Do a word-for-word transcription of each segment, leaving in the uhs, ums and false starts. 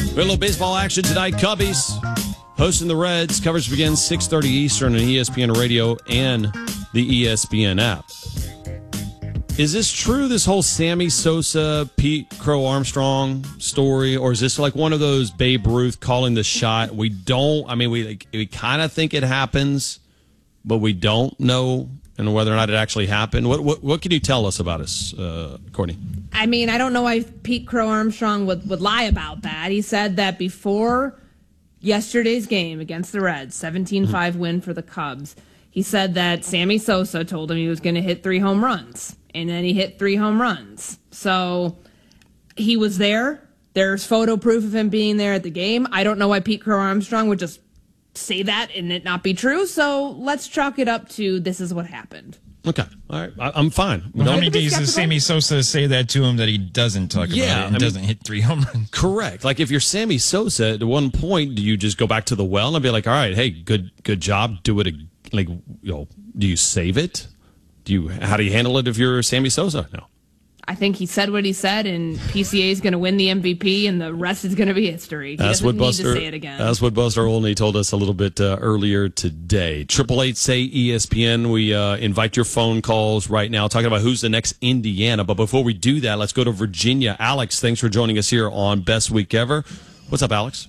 We have a little baseball action tonight. Cubbies hosting the Reds. Coverage begins six thirty Eastern on E S P N Radio and the E S P N app. Is this true, this whole Sammy Sosa, Pete Crow Armstrong story, or is this like one of those Babe Ruth calling the shot? We don't, I mean, we like, we kind of think it happens, but we don't know and whether or not it actually happened. What what, what can you tell us about us, uh, Courtney? I mean, I don't know why Pete Crow Armstrong would, would lie about that. He said that before yesterday's game against the Reds, seventeen five mm-hmm. win for the Cubs, he said that Sammy Sosa told him he was going to hit three home runs. And then he hit three home runs. So he was there. There's photo proof of him being there at the game. I don't know why Pete Crow Armstrong would just say that and it not be true. So let's chalk it up to this is what happened. Okay. All right. I, I'm fine. Well, how many days does Sammy Sosa say that to him that he doesn't talk yeah, about it and I doesn't mean, hit three home runs? Correct. Like if you're Sammy Sosa, at one point, do you just go back to the well and be like, all right, hey, good good job. Do it. Like, you know, do you save it? Do you, how do you handle it if you're Sammy Sosa? No. I think he said what he said, and P C A is going to win the M V P, and the rest is going to be history. He that's doesn't what need Buster, to say it again. That's what Buster Olney told us a little bit uh, earlier today. Triple eight say E S P N. We uh, invite your phone calls right now, talking about who's the next Indiana. But before we do that, let's go to Virginia. Alex, thanks for joining us here on Best Week Ever. What's up, Alex?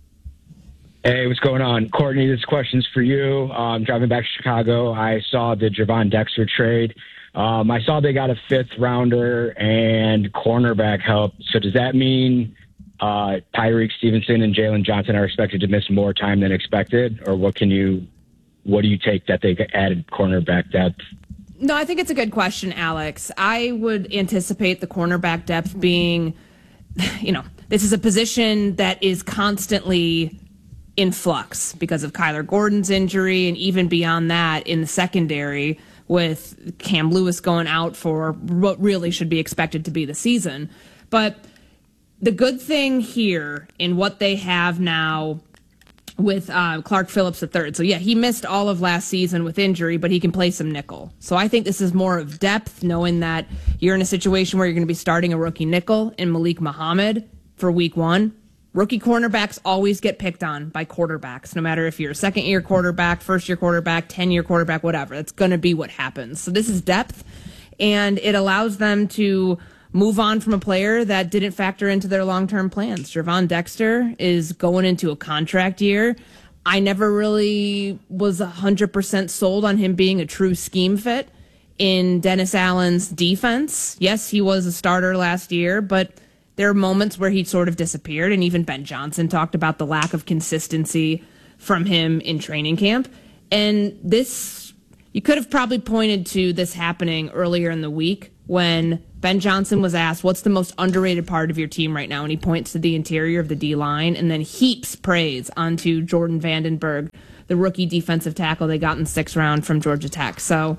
Hey, what's going on? Courtney, this question's for you. Um, driving back to Chicago, I saw the Gervon Dexter trade. Um, I saw they got a fifth rounder and cornerback help. So does that mean uh, Tyreek Stevenson and Jalen Johnson are expected to miss more time than expected? Or what can you, what do you take that they added cornerback depth? No, I think it's a good question, Alex. I would anticipate the cornerback depth being, you know, this is a position that is constantly in flux because of Kyler Gordon's injury, and even beyond that in the secondary with Cam Lewis going out for what really should be expected to be the season. But the good thing here in what they have now with uh, Clark Phillips the third. So, yeah, he missed all of last season with injury, but he can play some nickel. So I think this is more of depth, knowing that you're in a situation where you're going to be starting a rookie nickel in Malik Muhammad for week one. Rookie cornerbacks always get picked on by quarterbacks, no matter if you're a second-year quarterback, first-year quarterback, ten-year quarterback, whatever. That's going to be what happens. So this is depth, and it allows them to move on from a player that didn't factor into their long-term plans. Gervon Dexter is going into a contract year. I never really was one hundred percent sold on him being a true scheme fit in Dennis Allen's defense. Yes, he was a starter last year, but there are moments where he sort of disappeared, and even Ben Johnson talked about the lack of consistency from him in training camp. And this, you could have probably pointed to this happening earlier in the week when Ben Johnson was asked, what's the most underrated part of your team right now? And he points to the interior of the D-line and then heaps praise onto Jordan Vandenberg, the rookie defensive tackle they got in the sixth round from Georgia Tech. So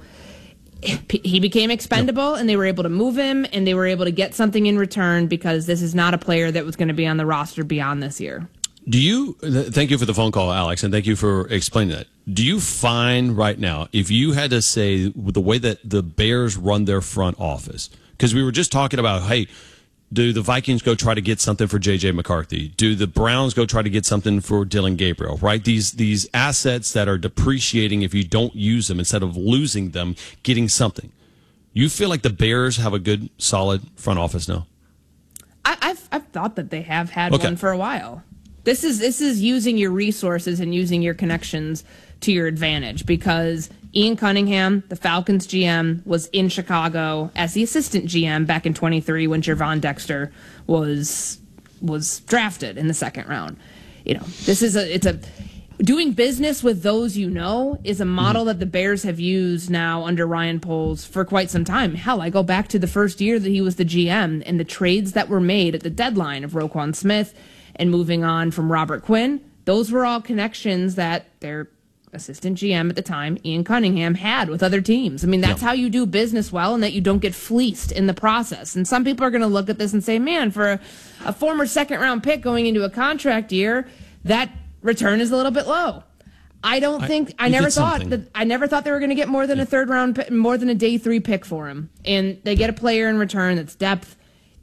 he became expendable, and they were able to move him, and they were able to get something in return because this is not a player that was going to be on the roster beyond this year. Do you, thank you for the phone call, Alex, and thank you for explaining that. Do you find right now, if you had to say the way that the Bears run their front office, because we were just talking about, hey, do the Vikings go try to get something for J J McCarthy? Do the Browns go try to get something for Dillon Gabriel, right? These these assets that are depreciating if you don't use them instead of losing them, getting something. You feel like the Bears have a good, solid front office now? I, I've I've thought that they have had okay. one for a while. This is this is using your resources and using your connections to your advantage, because Ian Cunningham, the Falcons G M, was in Chicago as the assistant G M back in twenty-three when Gervon Dexter was was drafted in the second round. You know, this is a it's a doing business with those you know is a model mm-hmm. that the Bears have used now under Ryan Poles for quite some time. Hell, I go back to the first year that he was the G M and the trades that were made at the deadline of Roquan Smith and moving on from Robert Quinn. Those were all connections that their assistant G M at the time, Ian Cunningham, had with other teams. I mean, that's yeah. how you do business well, and that you don't get fleeced in the process. And some people are going to look at this and say, man, for a, a former second-round pick going into a contract year, that return is a little bit low. I don't I, think I never thought something. that I never thought they were going to get more than yeah. a third round, more than a day three pick for him, and they get a player in return that's depth.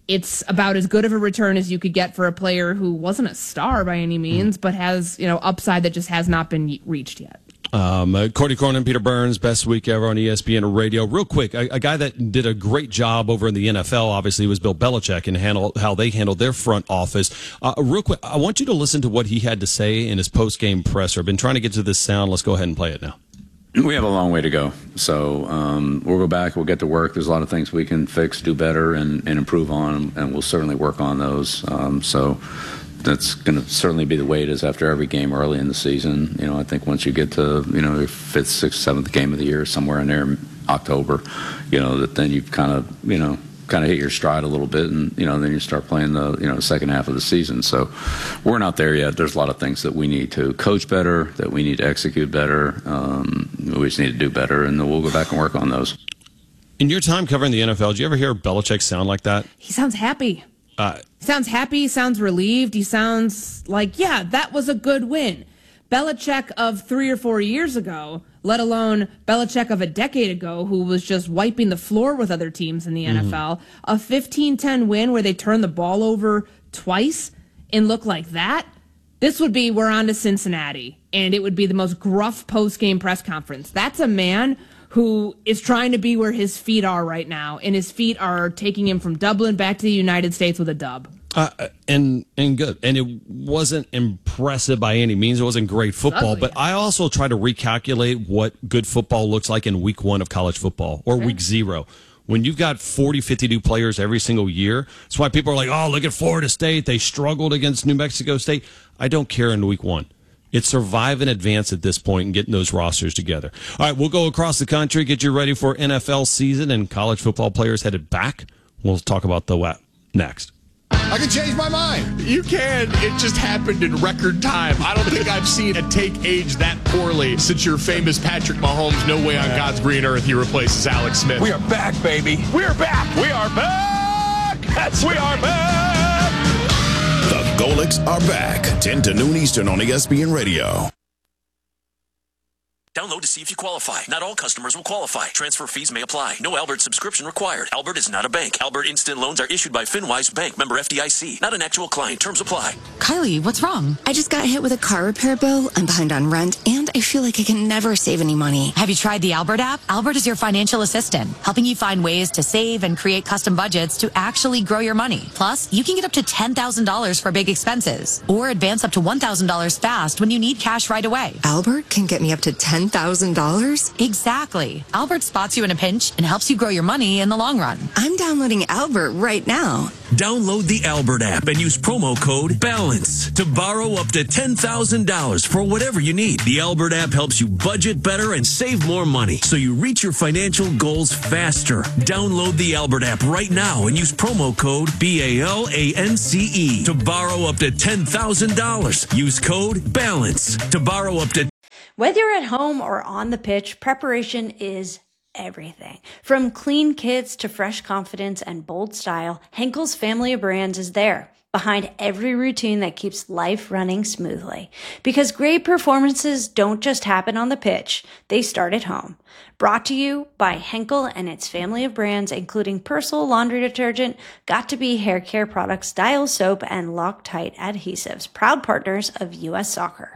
it's about as good of a return as you could get for a player who wasn't a star by any means, mm. but has, you know, upside that just has not been reached yet. Um, uh, Courtney Cronin, Peter Burns, best week ever on E S P N Radio. Real quick, a, a guy that did a great job over in the N F L, obviously, was Bill Belichick and handle, how they handled their front office. Uh, real quick, I want you to listen to what he had to say in his post-game presser. I've been trying to get to this sound. Let's go ahead and play it now. We have a long way to go. So um, we'll go back, we'll get to work. There's a lot of things we can fix, do better, and, and improve on, and we'll certainly work on those. Um, so that's going to certainly be the way it is after every game early in the season. You know, I think once you get to, you know, your fifth, sixth, seventh game of the year, somewhere in there, October, you know, that then you've kind of, you know, kind of hit your stride a little bit, and, you know, then you start playing the, you know, second half of the season. So we're not there yet. There's a lot of things that we need to coach better, that we need to execute better. Um, we just need to do better, and then we'll go back and work on those. In your time covering the N F L, did you ever hear Belichick sound like that? He sounds happy. Uh, he sounds happy. He sounds relieved. He sounds like, yeah, that was a good win. Belichick of three or four years ago, let alone Belichick of a decade ago, who was just wiping the floor with other teams in the mm-hmm. N F L, a fifteen ten win where they turned the ball over twice and look like that, this would be, we're on to Cincinnati, and it would be the most gruff post-game press conference. That's a man who is trying to be where his feet are right now, and his feet are taking him from Dublin back to the United States with a dub. Uh, and and good. And it wasn't impressive by any means. It wasn't great football. But I also try to recalculate what good football looks like in week one of college football or okay. week zero. When you've got forty, fifty new players every single year, that's why people are like, oh, look at Florida State. They struggled against New Mexico State. I don't care in week one. It's survive and advance at this point and getting those rosters together. All right, we'll go across the country, get you ready for N F L season and college football players headed back. We'll talk about the W A P next. I can change my mind. You can. It just happened in record time. I don't think I've seen a take age that poorly since your famous Patrick Mahomes, no way on God's green earth he replaces Alex Smith. We are back, baby. We are back. We are back. That's we are back. The Golics are back. ten to noon Eastern on E S P N Radio. Download to see if you qualify. Not all customers will qualify. Transfer fees may apply. No Albert subscription required. Albert is not a bank. Albert Instant Loans are issued by FinWise Bank, member F D I C. Not an actual client. Terms apply. Kylie, what's wrong? I just got hit with a car repair bill. I'm behind on rent, and I feel like I can never save any money. Have you tried the Albert app? Albert is your financial assistant, helping you find ways to save and create custom budgets to actually grow your money. Plus, you can get up to ten thousand dollars for big expenses, or advance up to one thousand dollars fast when you need cash right away. Albert can get me up to ten thousand dollars? Exactly. Albert spots you in a pinch and helps you grow your money in the long run. I'm downloading Albert right now. Download the Albert app and use promo code BALANCE to borrow up to ten thousand dollars for whatever you need. The Albert app helps you budget better and save more money so you reach your financial goals faster. Download the Albert app right now and use promo code B A L A N C E to borrow up to ten thousand dollars. Use code BALANCE to borrow up to Whether you're at home or on the pitch, preparation is everything. From clean kits to fresh confidence and bold style, Henkel's family of brands is there, behind every routine that keeps life running smoothly. Because great performances don't just happen on the pitch, they start at home. Brought to you by Henkel and its family of brands, including Persil laundry detergent, Got2b hair care products, Dial soap, and Loctite adhesives, proud partners of U S Soccer.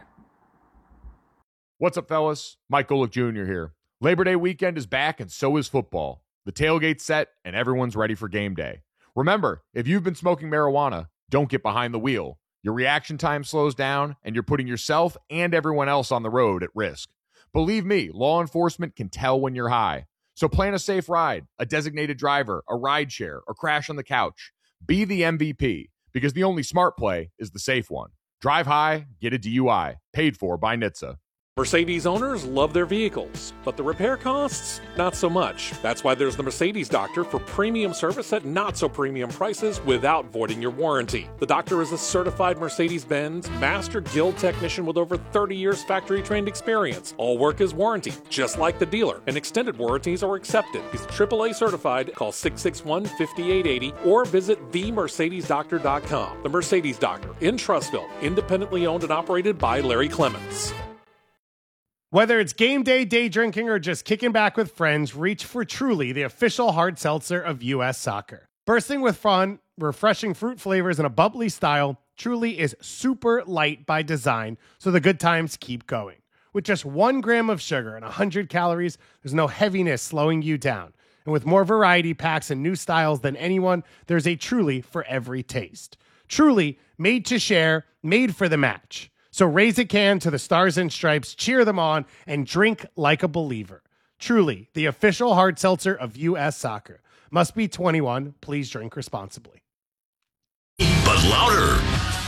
What's up, fellas? Mike Golick Junior here. Labor Day weekend is back, and so is football. The tailgate's set, and everyone's ready for game day. Remember, if you've been smoking marijuana, don't get behind the wheel. Your reaction time slows down, and you're putting yourself and everyone else on the road at risk. Believe me, law enforcement can tell when you're high. So plan a safe ride, a designated driver, a ride share, or crash on the couch. Be the M V P, because the only smart play is the safe one. Drive high, get a D U I. Paid for by N H T S A. Mercedes owners love their vehicles, but the repair costs, not so much. That's why there's the Mercedes Doctor for premium service at not so premium prices without voiding your warranty. The Doctor is a certified Mercedes-Benz Master Guild technician with over thirty years factory-trained experience. All work is warranted, just like the dealer, and extended warranties are accepted. He's triple A certified. Call six six one, five eight eight zero or visit the mercedes doctor dot com. The Mercedes Doctor in Trussville, independently owned and operated by Larry Clements. Whether it's game day, day drinking, or just kicking back with friends, reach for Truly, the official hard seltzer of U S Soccer. Bursting with fun, refreshing fruit flavors, and a bubbly style, Truly is super light by design, so the good times keep going. With just one gram of sugar and one hundred calories, there's no heaviness slowing you down. And with more variety packs and new styles than anyone, there's a Truly for every taste. Truly, made to share, made for the match. So raise a can to the Stars and Stripes, cheer them on, and drink like a believer. Truly, the official hard seltzer of U S Soccer. Must be twenty-one. Please drink responsibly. But louder.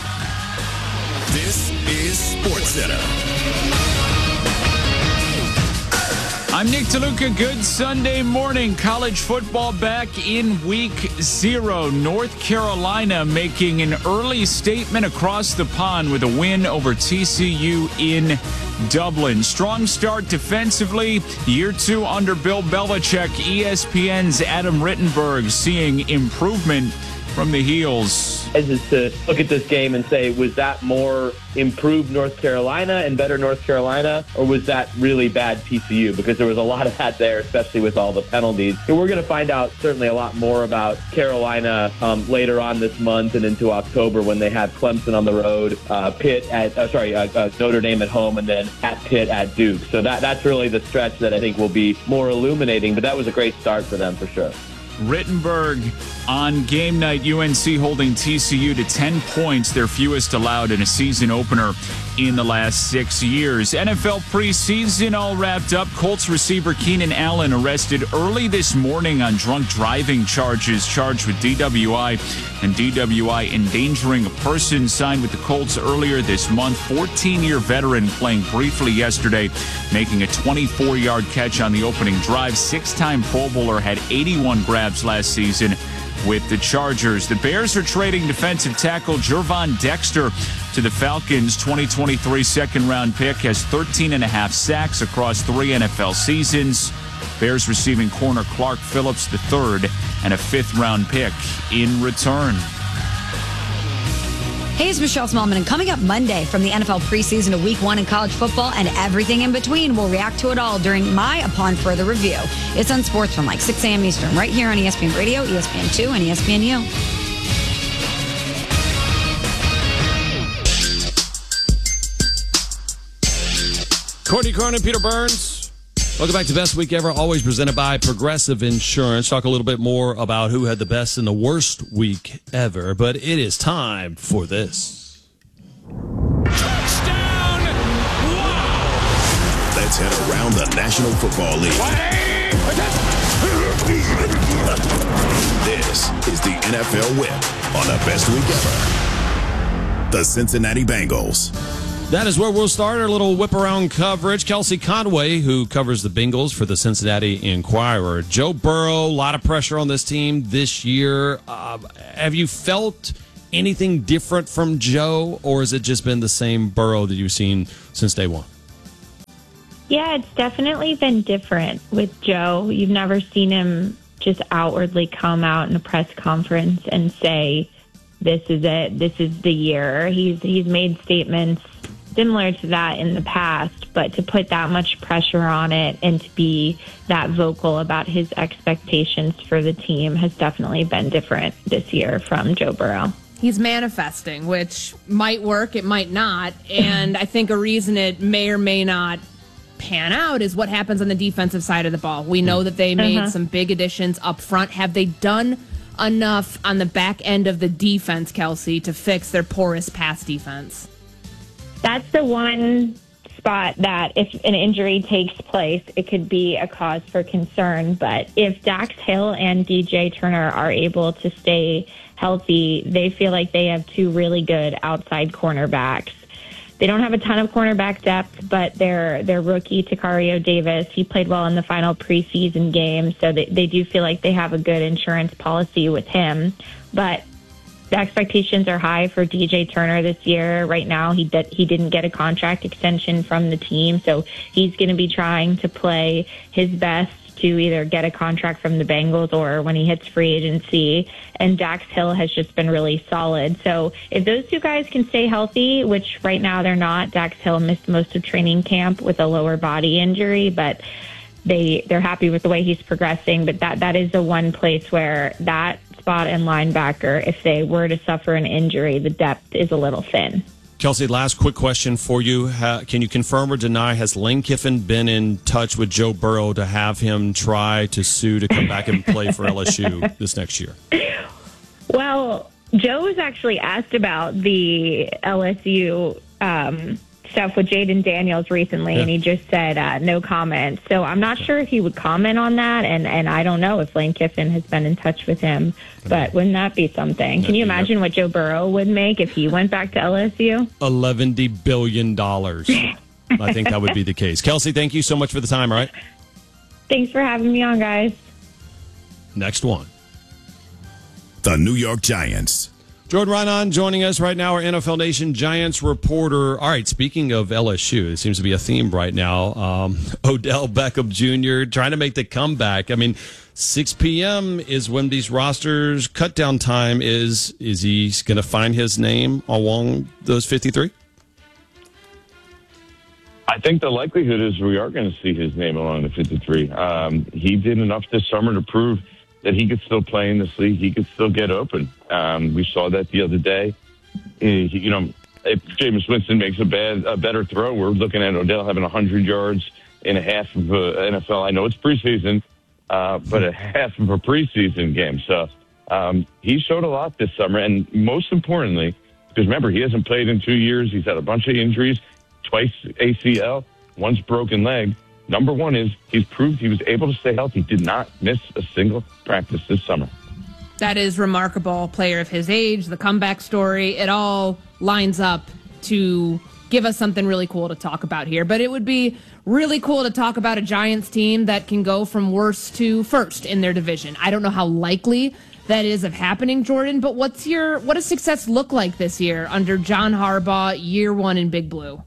This is SportsCenter. I'm Nick DeLuca. Good Sunday morning. College football back in week zero. North Carolina making an early statement across the pond with a win over T C U in Dublin. Strong start defensively. Year two under Bill Belichick. E S P N's Adam Rittenberg seeing improvement from the heels. Is to look at this game and say, was that more improved North Carolina and better North Carolina, or was that really bad T C U? Because there was a lot of that there, especially with all the penalties. And we're going to find out certainly a lot more about Carolina um, later on this month and into October when they have Clemson on the road, uh, Pitt at uh, sorry uh, uh, Notre Dame at home, and then at Pitt at Duke. So that that's really the stretch that I think will be more illuminating. But that was a great start for them for sure. Rittenberg on game night, U N C holding T C U to ten points, their fewest allowed in a season opener in the last six years. N F L preseason all wrapped up. Colts receiver Keenan Allen arrested early this morning on drunk driving charges, charged with D W I and D W I endangering a person, signed with the Colts earlier this month. fourteen-year veteran playing briefly yesterday, making a twenty-four-yard catch on the opening drive. Six-time Pro Bowler, had eighty-one grabs last season with the Chargers. The Bears are trading defensive tackle Gervon Dexter to the Falcons. twenty twenty-three second-round pick, has thirteen and a half sacks across three N F L seasons. Bears receiving corner Clark Phillips the third and a fifth-round pick in return. Hey, it's Michelle Smallman, and coming up Monday from the N F L preseason to week one in college football and everything in between, we'll react to it all during my Upon Further Review. It's on Sports from like six a.m. Eastern, right here on E S P N Radio, E S P N two, and E S P N U. Courtney Cronin, Peter Burns. Welcome back to Best Week Ever, always presented by Progressive Insurance. Talk a little bit more about who had the best and the worst week ever, but it is time for this. Touchdown! Wow! Let's head around the National Football League. This is the N F L Whip on the Best Week Ever. The Cincinnati Bengals. That is where we'll start our little whip around coverage. Kelsey Conway, who covers the Bengals for the Cincinnati Enquirer. Joe Burrow, a lot of pressure on this team this year. Uh, have you felt anything different from Joe, or has it just been the same Burrow that you've seen since day one? Yeah, it's definitely been different with Joe. You've never seen him just outwardly come out in a press conference and say, this is it, this is the year. He's he's made statements similar to that in the past, but to put that much pressure on it and to be that vocal about his expectations for the team has definitely been different this year from Joe Burrow. He's manifesting, which might work, it might not, and I think a reason it may or may not pan out is what happens on the defensive side of the ball. We know that they made uh-huh. some big additions up front. Have they done enough on the back end of the defense, Kelsey, to fix their porous pass defense? That's the one spot that if an injury takes place, it could be a cause for concern. But if Dax Hill and D J Turner are able to stay healthy, they feel like they have two really good outside cornerbacks. They don't have a ton of cornerback depth, but their their rookie, Takario Davis, he played well in the final preseason game, so they, they do feel like they have a good insurance policy with him. But the expectations are high for D J Turner this year. Right now, he did, he didn't get a contract extension from the team, so he's going to be trying to play his best to either get a contract from the Bengals or when he hits free agency. And Dax Hill has just been really solid. So if those two guys can stay healthy, which right now they're not, Dax Hill missed most of training camp with a lower body injury, but they, they're happy with the way he's progressing. But that, that is the one place where that spot and linebacker, if they were to suffer an injury, the depth is a little thin. Kelsey, last quick question for you. Ha, can you confirm or deny, has Lane Kiffin been in touch with Joe Burrow to have him try to sue to come back and play for L S U this next year? Well, Joe was actually asked about the L S U um, stuff with Jaden Daniels recently, yeah. and he just said uh, no comment. So I'm not sure if he would comment on that, and, and I don't know if Lane Kiffin has been in touch with him. But wouldn't that be something? Can you imagine what Joe Burrow would make if he went back to L S U? eleven billion dollars. I think that would be the case. Kelsey, thank you so much for the time, all right? Thanks for having me on, guys. Next one. The New York Giants. Jordan Raanan joining us right now, our N F L Nation Giants reporter. All right, speaking of L S U, it seems to be a theme right now. Um, Odell Beckham Junior trying to make the comeback. I mean, six p.m. is when these rosters cut down time is. Is he going to find his name along those fifty-three? I think the likelihood is we are going to see his name along the fifty-three. Um, he did enough this summer to prove that he could still play in this league. He could still get open. Um, we saw that the other day. He, you know, if Jameis Winston makes a bad, a better throw, we're looking at Odell having one hundred yards in a half of a N F L. I know it's preseason, uh, but a half of a preseason game. So um, he showed a lot this summer. And most importantly, because remember, he hasn't played in two years. He's had a bunch of injuries, twice A C L, once broken leg. Number one is he's proved he was able to stay healthy, did not miss a single practice this summer. That is remarkable. Player of his age, the comeback story, it all lines up to give us something really cool to talk about here. But it would be really cool to talk about a Giants team that can go from worst to first in their division. I don't know how likely that is of happening, Jordan, but what's your what does success look like this year under John Harbaugh, year one in Big Blue?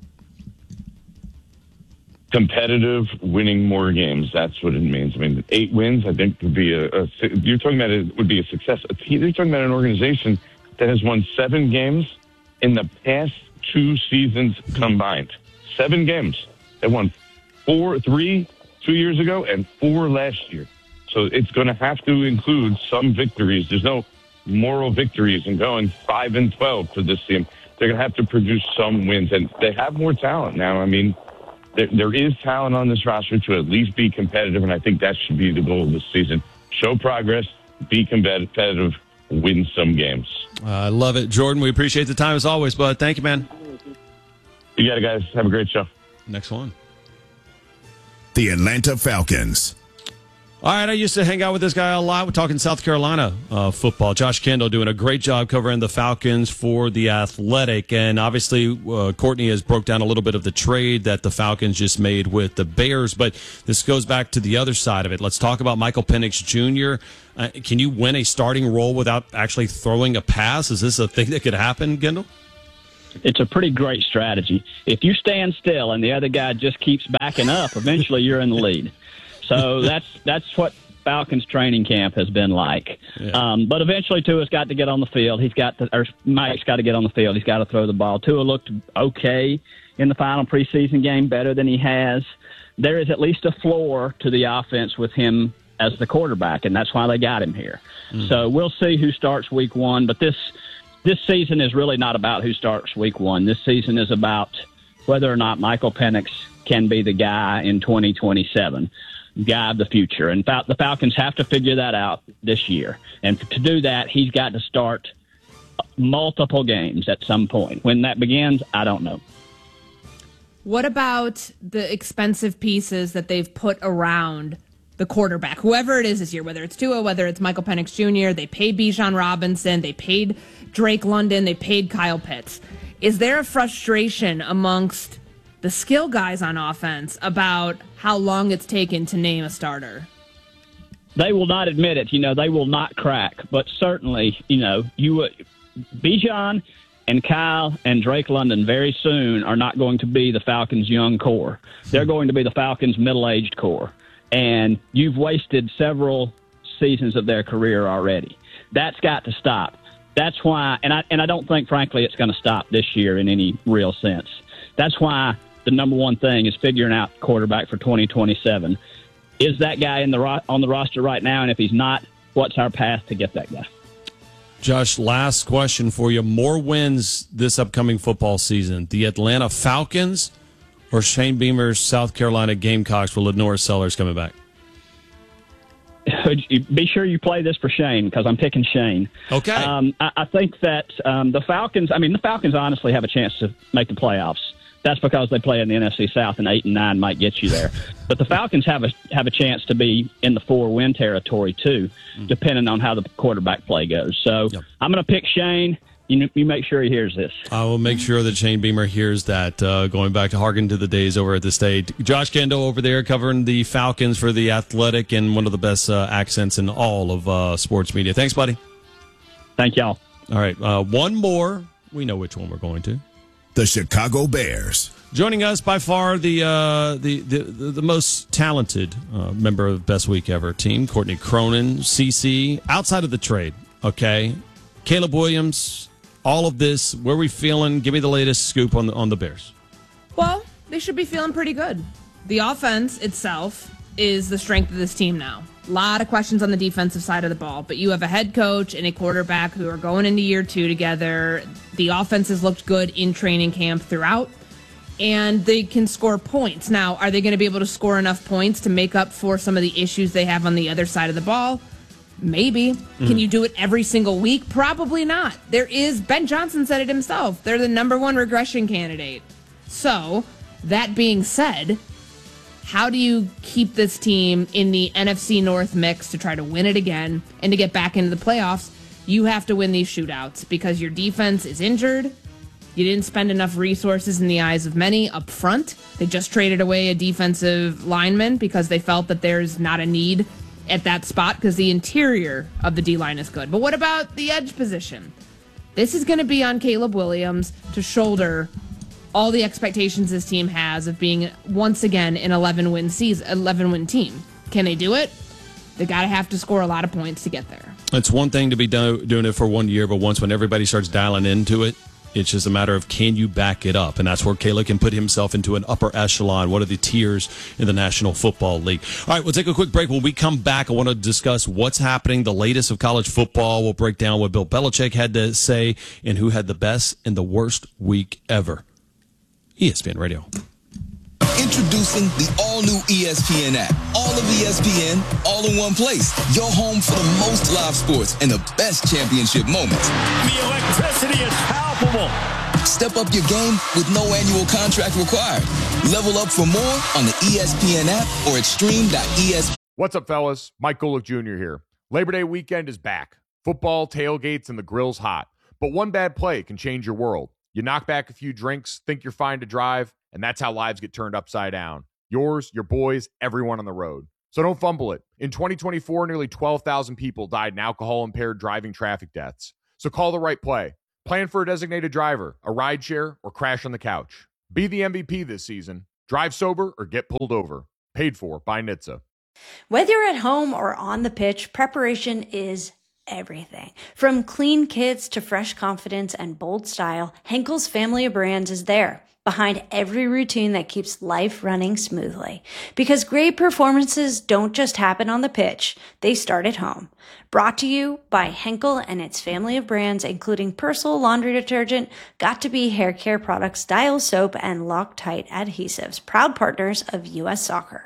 Competitive, winning more games. That's what it means. I mean, eight wins, I think, would be a, a you're talking about it would be a success. You're talking about an organization that has won seven games in the past two seasons combined. Seven games. They won four, three two years ago and four last year. So it's going to have to include some victories. There's no moral victories in going five and twelve for this team. They're going to have to produce some wins, and they have more talent now. I mean, There, there is talent on this roster to at least be competitive, and I think that should be the goal of this season. Show progress, be competitive, win some games. I uh, love it. Jordan, we appreciate the time as always, bud. Thank you, man. You got it, guys. Have a great show. Next one. The Atlanta Falcons. All right, I used to hang out with this guy a lot. We're talking South Carolina uh, football. Josh Kendall doing a great job covering the Falcons for The Athletic. And obviously, uh, Courtney has broke down a little bit of the trade that the Falcons just made with the Bears. But this goes back to the other side of it. Let's talk about Michael Penix Junior Uh, can you win a starting role without actually throwing a pass? Is this a thing that could happen, Kendall? It's a pretty great strategy. If you stand still and the other guy just keeps backing up, eventually you're in the lead. So that's that's what Falcons training camp has been like. Yeah. Um, but eventually Tua's got to get on the field. He's got to, or Mike's got to get on the field. He's got to throw the ball. Tua looked okay in the final preseason game, better than he has. There is at least a floor to the offense with him as the quarterback, and that's why they got him here. Mm. So we'll see who starts week one. But this this season is really not about who starts week one. This season is about whether or not Michael Penix can be the guy in twenty twenty-seven. Guy of the future. And the Falcons have to figure that out this year. And to do that, he's got to start multiple games at some point. When that begins, I don't know. What about the expensive pieces that they've put around the quarterback, whoever it is this year, whether it's Tua, whether it's Michael Penix Junior, they paid Bijan Robinson, they paid Drake London, they paid Kyle Pitts. Is there a frustration amongst the skill guys on offense about how long it's taken to name a starter? They will not admit it. You know, they will not crack. But certainly, you know, you, uh, Bijan and Kyle and Drake London very soon are not going to be the Falcons' young core. They're going to be the Falcons' middle-aged core. And you've wasted several seasons of their career already. That's got to stop. That's why, and I and I don't think, frankly, it's going to stop this year in any real sense. That's why the number one thing is figuring out quarterback for twenty twenty-seven. Is that guy in the ro- on the roster right now? And if he's not, what's our path to get that guy? Josh, last question for you. More wins this upcoming football season, the Atlanta Falcons or Shane Beamer's South Carolina Gamecocks with Lenore Sellers coming back? Be sure you play this for Shane because I'm picking Shane. Okay. Um, I, I think that um, the Falcons, I mean, the Falcons honestly have a chance to make the playoffs. That's because they play in the N F C South, and eight and nine might get you there. But the Falcons have a have a chance to be in the four win territory too, mm. depending on how the quarterback play goes. So yep. I'm going to pick Shane. You, you make sure he hears this. I will make sure that Shane Beamer hears that. Uh, going back to harken to the days over at the state, Josh Kendall over there covering the Falcons for the Athletic, and one of the best uh, accents in all of uh, sports media. Thanks, buddy. Thank y'all. All right, uh, one more. We know which one we're going to. The Chicago Bears. Joining us by far the uh, the, the the most talented uh, member of Best Week Ever team, Courtney Cronin, C C. Outside of the trade, okay, Caleb Williams. All of this, where are we feeling? Give me the latest scoop on the on the Bears. Well, they should be feeling pretty good. The offense itself is the strength of this team now. A lot of questions on the defensive side of the ball, but you have a head coach and a quarterback who are going into year two together. The offense has looked good in training camp throughout, and they can score points. Now, are they going to be able to score enough points to make up for some of the issues they have on the other side of the ball? Maybe. Mm. Can you do it every single week? Probably not. There is, Ben Johnson said it himself, they're the number one regression candidate. So, that being said, how do you keep this team in the N F C North mix to try to win it again and to get back into the playoffs? You have to win these shootouts because your defense is injured. You didn't spend enough resources in the eyes of many up front. They just traded away a defensive lineman because they felt that there's not a need at that spot because the interior of the D-line is good. But what about the edge position? This is going to be on Caleb Williams to shoulder all the expectations this team has of being once again an eleven-win season, eleven-win team. Can they do it? They got to have to score a lot of points to get there. It's one thing to be do- doing it for one year, but once when everybody starts dialing into it, it's just a matter of can you back it up? And that's where Caleb can put himself into an upper echelon, one of the tiers in the National Football League. All right, we'll take a quick break. When we come back, I want to discuss what's happening, the latest of college football. We'll break down what Bill Belichick had to say and who had the best and the worst week ever. E S P N Radio. Introducing the all-new E S P N app. All of E S P N, all in one place. Your home for the most live sports and the best championship moments. The electricity is palpable. Step up your game with no annual contract required. Level up for more on the E S P N app or at stream dot E S P N. What's up, fellas? Mike Golick Junior here. Labor Day weekend is back. Football, tailgates, and the grill's hot. But one bad play can change your world. You knock back a few drinks, think you're fine to drive, and that's how lives get turned upside down. Yours, your boys, everyone on the road. So don't fumble it. In twenty twenty-four, nearly twelve thousand people died in alcohol-impaired driving traffic deaths. So call the right play. Plan for a designated driver, a rideshare, or crash on the couch. Be the M V P this season. Drive sober or get pulled over. Paid for by N H T S A. Whether you're at home or on the pitch, preparation is everything. From clean kits to fresh confidence and bold style, Henkel's family of brands is there, behind every routine that keeps life running smoothly. Because great performances don't just happen on the pitch, they start at home. Brought to you by Henkel and its family of brands, including Persil laundry detergent, Got2b hair care products, Dial soap, and Loctite adhesives, proud partners of U S Soccer.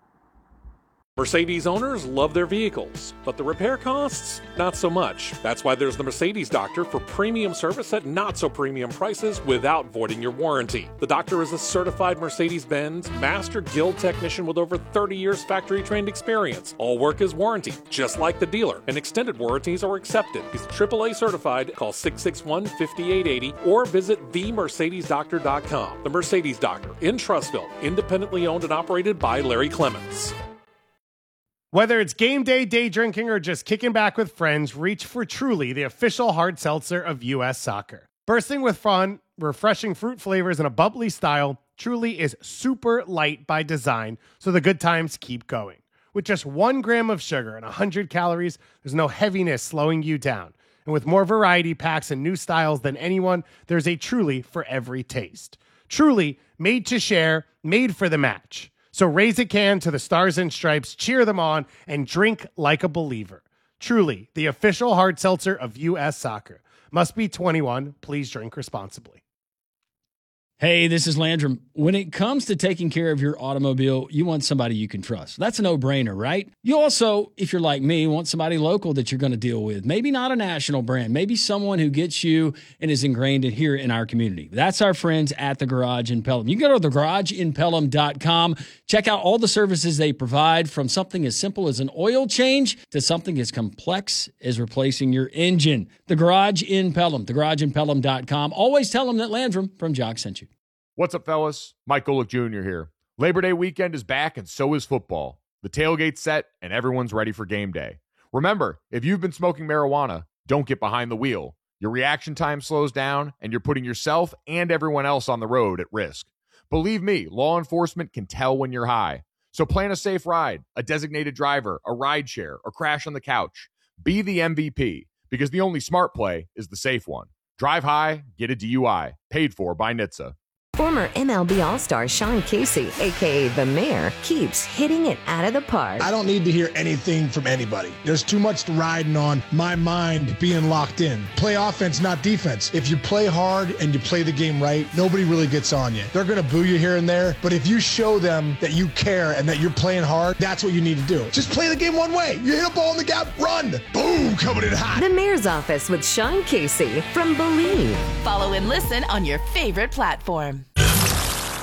Mercedes owners love their vehicles, but the repair costs, not so much. That's why there's the Mercedes Doctor for premium service at not so premium prices without voiding your warranty. The Doctor is a certified Mercedes-Benz Master Guild technician with over thirty years factory-trained experience. All work is warranty, just like the dealer, and extended warranties are accepted. He's triple A certified. Call six six one, five eight eight zero or visit the mercedes doctor dot com. The Mercedes Doctor in Trussville, independently owned and operated by Larry Clements. Whether it's game day, day drinking, or just kicking back with friends, reach for Truly, the official hard seltzer of U S Soccer. Bursting with fun, refreshing fruit flavors, and a bubbly style, Truly is super light by design, so the good times keep going. With just one gram of sugar and one hundred calories, there's no heaviness slowing you down. And with more variety packs and new styles than anyone, there's a Truly for every taste. Truly, made to share, made for the match. So raise a can to the Stars and Stripes, cheer them on, and drink like a believer. Truly, the official hard seltzer of U S Soccer. Must be twenty-one. Please drink responsibly. Hey, this is Landrum. When it comes to taking care of your automobile, you want somebody you can trust. That's a no-brainer, right? You also, if you're like me, want somebody local that you're going to deal with. Maybe not a national brand. Maybe someone who gets you and is ingrained in here in our community. That's our friends at The Garage in Pelham. You can go to the garage in pelham dot com. Check out all the services they provide, from something as simple as an oil change to something as complex as replacing your engine. The Garage in Pelham, the garage in pelham dot com. Always tell them that Landrum from Jock sent you. What's up, fellas? Mike Golick Junior here. Labor Day weekend is back, and so is football. The tailgate's set, and everyone's ready for game day. Remember, if you've been smoking marijuana, don't get behind the wheel. Your reaction time slows down, and you're putting yourself and everyone else on the road at risk. Believe me, law enforcement can tell when you're high. So plan a safe ride, a designated driver, a ride share, or crash on the couch. Be the M V P, because the only smart play is the safe one. Drive high, get a D U I. Paid for by N H T S A. Former M L B All-Star Sean Casey, a k a. The Mayor, keeps hitting it out of the park. I don't need to hear anything from anybody. There's too much riding on my mind being locked in. Play offense, not defense. If you play hard and you play the game right, nobody really gets on you. They're going to boo you here and there, but if you show them that you care and that you're playing hard, that's what you need to do. Just play the game one way. You hit a ball in the gap, run. Boom, coming in hot. The Mayor's Office with Sean Casey from Believe. Follow and listen on your favorite platform.